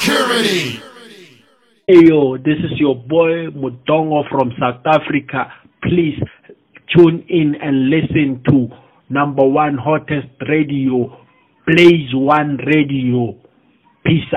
Security. Hey yo, this is your boy Mutongo from South Africa. Please tune in and listen to number one hottest radio, Blaze One Radio. Peace